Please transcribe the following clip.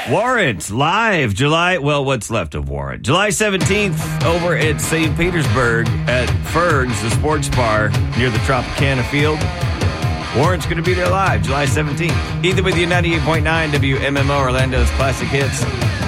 Warrant live what's left of Warrant. July 17th over at St. Petersburg at Ferg's, the sports bar near the Tropicana Field. Warrant's going to be there live July 17th. Either with you 98.9 WMMO Orlando's Classic Hits